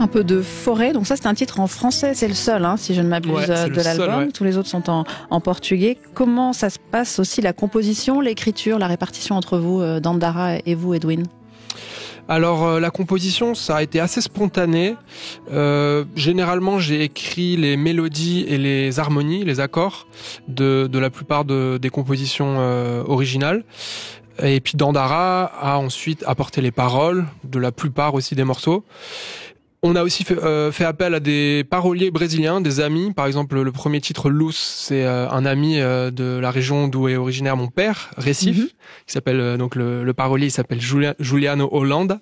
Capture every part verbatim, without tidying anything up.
Un peu de forêt, donc ça c'est un titre en français, c'est le seul, hein, si je ne m'abuse, ouais, de l'album. Seul, ouais. Tous les autres sont en, en portugais. Comment ça se passe aussi, la composition, l'écriture, la répartition entre vous, euh, Dandara et vous, Edwin? Alors euh, la composition, ça a été assez spontané. Euh, généralement, j'ai écrit les mélodies et les harmonies, les accords de, de la plupart de, des compositions euh, originales. Et puis Dandara a ensuite apporté les paroles de la plupart aussi des morceaux. On a aussi fait, euh, fait appel à des paroliers brésiliens, des amis. Par exemple, le premier titre, Luz, c'est euh, un ami euh, de la région d'où est originaire mon père, Recife, mm-hmm. qui s'appelle euh, donc le, le parolier, il s'appelle Julia, Juliano Holanda.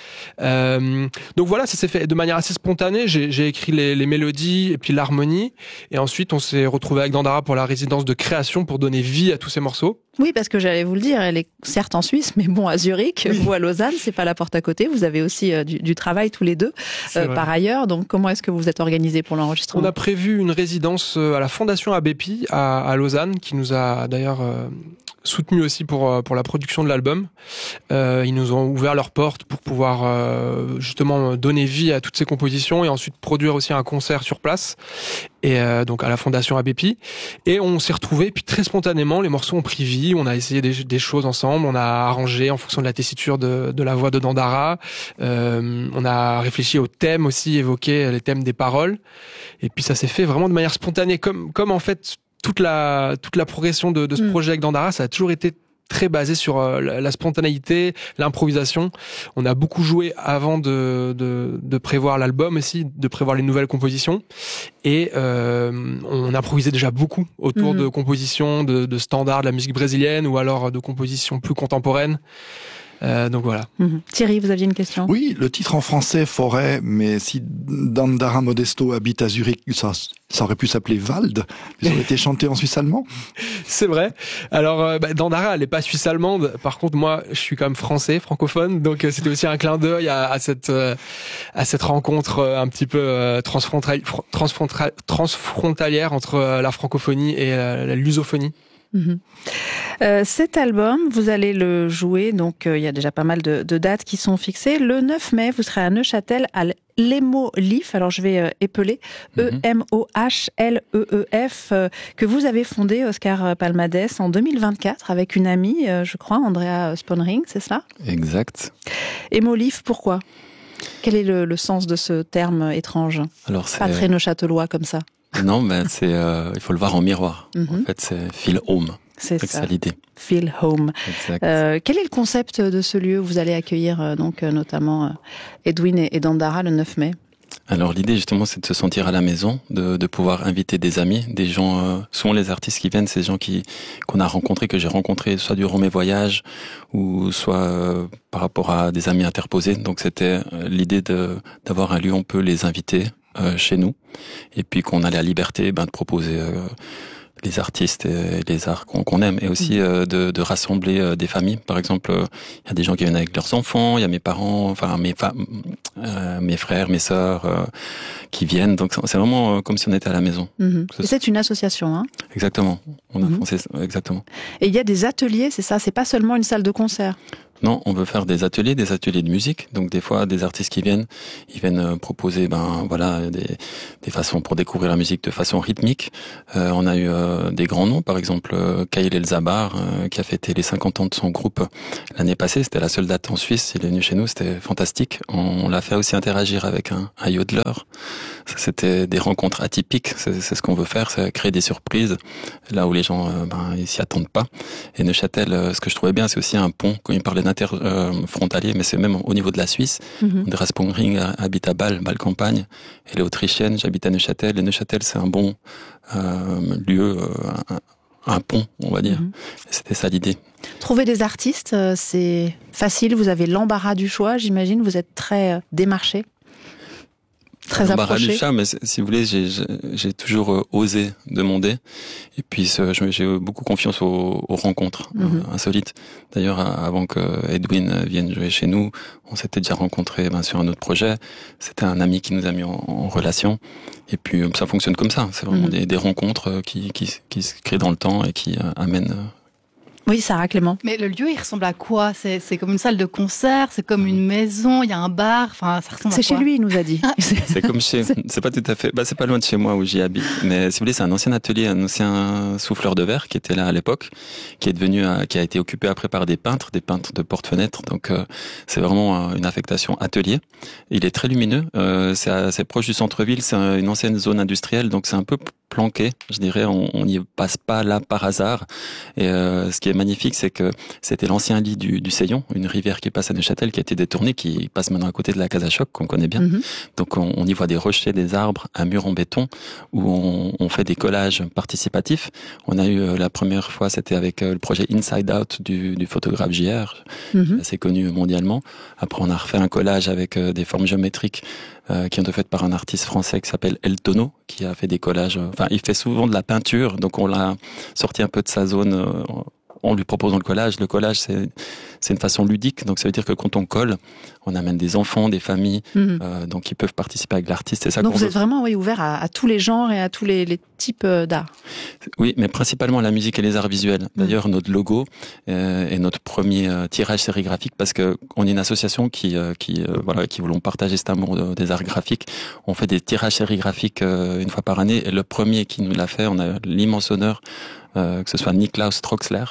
Euh, donc voilà, ça s'est fait de manière assez spontanée. J'ai, j'ai écrit les, les mélodies et puis l'harmonie, et ensuite on s'est retrouvé avec Dandara pour la résidence de création pour donner vie à tous ces morceaux. Oui, parce que j'allais vous le dire, elle est certes en Suisse, mais bon, à Zurich, oui. Vous à Lausanne, c'est pas la porte à côté. Vous avez aussi euh, du, du travail tous les deux euh, par ailleurs. Donc comment est-ce que vous êtes organisés pour l'enregistrement? On a prévu une résidence à la Fondation Abbé Pie à, à Lausanne, qui nous a d'ailleurs euh, soutenu aussi pour pour la production de l'album. Euh, ils nous ont ouvert leurs portes pour pouvoir euh, justement donner vie à toutes ces compositions et ensuite produire aussi un concert sur place. Et euh, donc à la Fondation Abbé Pie. Et on s'est retrouvés, puis très spontanément, les morceaux ont pris vie. On a essayé des, des choses ensemble. On a arrangé en fonction de la tessiture de, de la voix de Dandara. Euh, on a réfléchi aux thèmes aussi, évoqué les thèmes des paroles. Et puis ça s'est fait vraiment de manière spontanée, comme comme en fait toute la toute la progression de, de ce mmh. projet avec Dandara, ça a toujours été très basé sur euh, la, la spontanéité, l'improvisation. On a beaucoup joué avant de, de, de prévoir l'album aussi, de prévoir les nouvelles compositions. Et euh, on improvisait déjà beaucoup autour mmh. de compositions, de, de standards de la musique brésilienne ou alors de compositions plus contemporaines. Euh, donc voilà. Mmh. Thierry, vous aviez une question? Oui, le titre en français, Forêt, mais si Dandara Modesto habite à Zurich, ça, ça aurait pu s'appeler Wald. Ça aurait été chanté en suisse allemand. C'est vrai. Alors, euh, bah, Dandara, elle est pas suisse allemande. Par contre, moi, je suis quand même français, francophone. Donc, euh, c'était aussi un clin d'œil à, à cette euh, à cette rencontre euh, un petit peu euh, transfrontali- transfrontra- transfrontalière entre euh, la francophonie et euh, la lusophonie. Mmh. Euh, cet album, vous allez le jouer, donc euh, il y a déjà pas mal de, de dates qui sont fixées. Le neuf mai, vous serez à Neuchâtel à l'Emo-Lif, alors je vais euh, épeler, mmh. E M O H L E E F, euh, que vous avez fondé, Oscar Palmades, en deux mille vingt-quatre, avec une amie, euh, je crois, Andrea Sponring, c'est cela? Exact. Emo-Lif, pourquoi? Quel est le, le sens de ce terme étrange? Alors, c'est... Pas très neuchâtelois comme ça. Non, mais c'est, euh, il faut le voir en miroir. Mm-hmm. En fait, c'est Feel Home. C'est ça. C'est ça l'idée. Feel Home. Exact. Euh, quel est le concept de ce lieu où vous allez accueillir euh, donc euh, notamment euh, Edwin et, et Dandara le neuf mai? Alors l'idée justement, c'est de se sentir à la maison, de, de pouvoir inviter des amis, des gens. Euh, souvent les artistes qui viennent, c'est des gens qui qu'on a rencontrés, que j'ai rencontrés, soit durant mes voyages ou soit euh, par rapport à des amis interposés. Donc c'était euh, l'idée de d'avoir un lieu où on peut les inviter. Euh, chez nous, et puis qu'on a la liberté ben, de proposer euh, les artistes et les arts qu'on, qu'on aime, et aussi euh, de, de rassembler euh, des familles. Par exemple, il euh, y a des gens qui viennent avec leurs enfants, il y a mes parents, enfin mes fa- euh, mes frères, mes sœurs euh, qui viennent. Donc c'est vraiment euh, comme si on était à la maison. Mmh. Et c'est une association, hein? Exactement. On a mmh. foncé, exactement. Et il y a des ateliers, c'est ça? C'est pas seulement une salle de concert? Non, on veut faire des ateliers, des ateliers de musique. Donc des fois, des artistes qui viennent, ils viennent proposer, ben voilà, des, des façons pour découvrir la musique de façon rythmique. Euh, on a eu euh, des grands noms, par exemple euh, Kaïl El-Zabar, euh, qui a fêté les cinquante ans de son groupe l'année passée. C'était la seule date en Suisse. Il est venu chez nous, c'était fantastique. On l'a fait aussi interagir avec un, un yodeler. Ça, c'était des rencontres atypiques. C'est, c'est ce qu'on veut faire, c'est créer des surprises là où les gens, euh, ben ils s'y attendent pas. Et Neuchâtel, euh, ce que je trouvais bien, c'est aussi un pont. Quand il parlait interfrontalier, euh, mais c'est même au niveau de la Suisse. Mm-hmm. Andrea Sponring habite à Bâle, Bâle campagne. Elle est autrichienne, j'habite à Neuchâtel. Et Neuchâtel, c'est un bon euh, lieu, euh, un, un pont, on va dire. Mm-hmm. C'était ça l'idée. Trouver des artistes, c'est facile. Vous avez l'embarras du choix, j'imagine. Vous êtes très démarché. Très l'embarras approché. du chat, mais si vous voulez, j'ai, j'ai, j'ai toujours euh, osé demander. Et puis, euh, j'ai beaucoup confiance aux, aux rencontres mm-hmm. euh, insolites. D'ailleurs, avant que Edwin vienne jouer chez nous, on s'était déjà rencontrés ben, sur un autre projet. C'était un ami qui nous a mis en, en relation. Et puis, ça fonctionne comme ça. C'est vraiment mm-hmm. des, des rencontres qui, qui, qui se créent dans le temps et qui euh, amènent... Euh, Oui, Sarah Clément. Mais le lieu, il ressemble à quoi ? c'est, c'est comme une salle de concert, c'est comme une maison, il y a un bar, enfin, ça ressemble c'est à quoi ? chez lui, il nous a dit. C'est comme chez, c'est pas tout à fait, bah c'est pas loin de chez moi où j'y habite, mais si vous voulez, c'est un ancien atelier, un ancien souffleur de verre qui était là à l'époque, qui est devenu, qui a été occupé après par des peintres, des peintres de porte-fenêtres, donc euh, c'est vraiment une affectation atelier. Il est très lumineux, euh, c'est assez proche du centre-ville, c'est une ancienne zone industrielle, donc c'est un peu planqué, je dirais, on n'y passe pas là par hasard. Et euh, ce qui est magnifique, c'est que c'était l'ancien lit du, du Seillon, une rivière qui passe à Neuchâtel, qui a été détournée, qui passe maintenant à côté de la Casa Choc, qu'on connaît bien. Mm-hmm. Donc on, on y voit des rochers, des arbres, un mur en béton, où on, on fait des collages participatifs. On a eu euh, la première fois, c'était avec euh, le projet Inside Out du, du photographe J R, mm-hmm. assez connu mondialement. Après, on a refait un collage avec euh, des formes géométriques euh, qui ont été faites par un artiste français qui s'appelle El Tono, qui a fait des collages. Euh, enfin, il fait souvent de la peinture, donc on l'a sorti un peu de sa zone. Euh, en lui proposant le collage. Le collage, c'est, c'est une façon ludique. Donc, ça veut dire que quand on colle, on amène des enfants, des familles, mmh. euh, donc ils peuvent participer avec l'artiste. C'est ça donc, qu'on vous veut. êtes vraiment oui, ouvert à, à tous les genres et à tous les, les types d'art. Oui, mais principalement la musique et les arts visuels. D'ailleurs, mmh. notre logo euh, est notre premier euh, tirage sérigraphique parce que on est une association qui, euh, qui, euh, voilà, qui voulons partager cet amour de, des arts graphiques. On fait des tirages sérigraphiques euh, une fois par année. Et le premier qui nous l'a fait, on a l'immense honneur Euh, que ce soit Niklaus Troxler,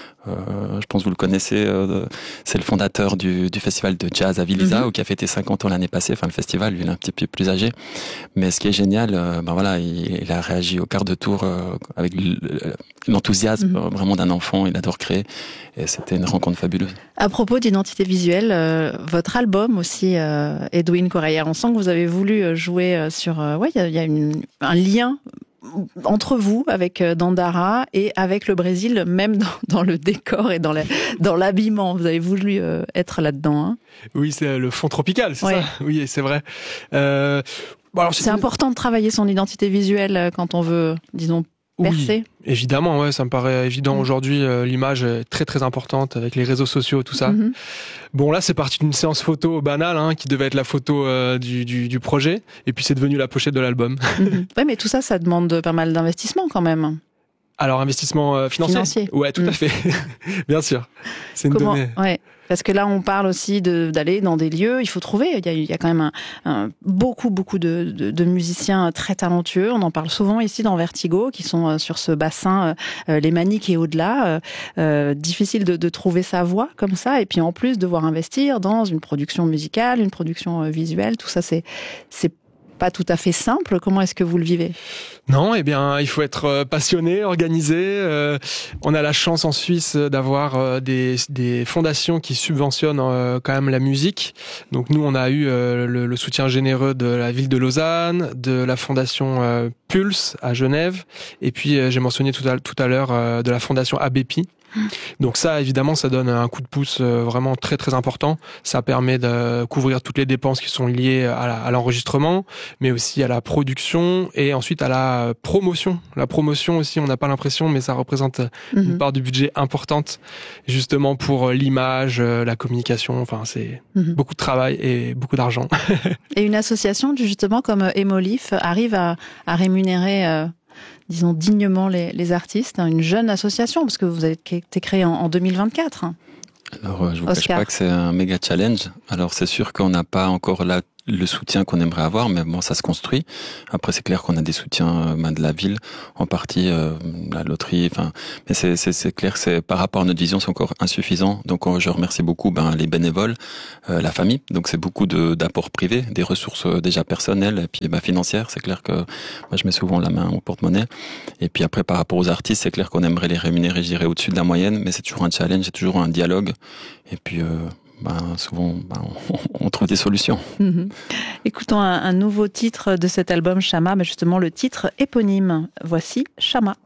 euh, je pense que vous le connaissez, euh, c'est le fondateur du, du festival de jazz à Vilisa, mm-hmm. qui a fêté cinquante ans l'année passée, enfin le festival, lui il est un petit peu plus âgé, mais ce qui est génial, euh, ben voilà, il, il a réagi au quart de tour euh, avec l'enthousiasme mm-hmm. vraiment d'un enfant, il adore créer, et c'était une rencontre fabuleuse. À propos d'identité visuelle, euh, votre album aussi, euh, Edwin Correia, on sent que vous avez voulu jouer sur, euh, ouais, il y a, y a une, un lien entre vous, avec Dandara et avec le Brésil, même dans, dans le décor et dans, la, dans l'habillement. Vous avez voulu euh, être là-dedans. Hein. Oui, c'est le fond tropical, c'est ouais. ça. Oui, c'est vrai. Euh, bon, alors, c'est, c'est important de travailler son identité visuelle quand on veut, disons, percer. Oui, évidemment, ouais, ça me paraît évident. Mmh. Aujourd'hui, euh, l'image est très très importante avec les réseaux sociaux, tout ça. Mmh. Bon, là, c'est parti d'une séance photo banale, hein, qui devait être la photo euh, du, du, du projet, et puis c'est devenu la pochette de l'album. Mmh. Ouais, mais tout ça, ça demande pas mal d'investissement quand même. Alors, investissement euh, financier. Financier. Ouais, tout mmh. à fait. Bien sûr. C'est une Comment donnée. Ouais. Parce que là, on parle aussi de, d'aller dans des lieux. Il faut trouver. Il y a, il y a quand même un, un, beaucoup, beaucoup de, de, de musiciens très talentueux. On en parle souvent ici dans Vertigo, qui sont sur ce bassin, euh, les Maniques et au-delà. Euh, difficile de, de trouver sa voix comme ça. Et puis en plus, devoir investir dans une production musicale, une production visuelle. Tout ça, c'est, c'est pas tout à fait simple. Comment est-ce que vous le vivez ? Non, eh bien, il faut être passionné, organisé. Euh, on a la chance en Suisse d'avoir euh, des, des fondations qui subventionnent euh, quand même la musique. Donc nous, on a eu euh, le, le soutien généreux de la ville de Lausanne, de la fondation euh, Pulse à Genève, et puis euh, j'ai mentionné tout à, tout à l'heure euh, de la fondation A B P I. Donc ça, évidemment, ça donne un coup de pouce vraiment très très important. Ça permet de couvrir toutes les dépenses qui sont liées à, la, à l'enregistrement, mais aussi à la production et ensuite à la promotion. La promotion aussi, on n'a pas l'impression, mais ça représente mmh. une part du budget importante, justement pour l'image, la communication. Enfin, c'est mmh. beaucoup de travail et beaucoup d'argent. Et une association, justement, comme Emolif, arrive à, à rémunérer... Euh... disons dignement les, les artistes, hein, une jeune association, parce que vous avez été créé en, en deux mille vingt-quatre. Alors, je vous Oscar. cache pas que c'est un méga challenge. Alors, c'est sûr qu'on n'a pas encore la le soutien qu'on aimerait avoir, mais bon, ça se construit. Après, c'est clair qu'on a des soutiens ben, de la ville, en partie euh, la loterie. Enfin, mais c'est, c'est, c'est clair que c'est par rapport à notre vision, c'est encore insuffisant. Donc, je remercie beaucoup ben, les bénévoles, euh, la famille. Donc, c'est beaucoup de d'apports privés, des ressources déjà personnelles et puis ben, financières. C'est clair que moi, je mets souvent la main au porte-monnaie. Et puis après, par rapport aux artistes, c'est clair qu'on aimerait les rémunérer, je dirais, au-dessus de la moyenne, mais c'est toujours un challenge, c'est toujours un dialogue. Et puis. Euh, Ben, souvent, ben, on, on trouve des solutions. Mmh. Écoutons un, un nouveau titre de cet album Chama, mais justement le titre éponyme. Voici Chama.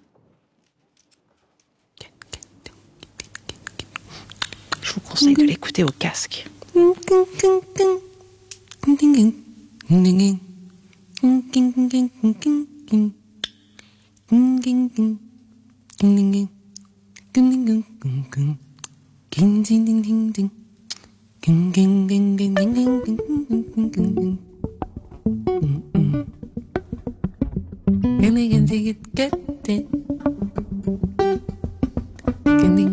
Je vous conseille de l'écouter au casque. Ding ding ding ding ding. Ding ding ding ding ding ding ding ding ding ding. Can we get it get it? Ding ding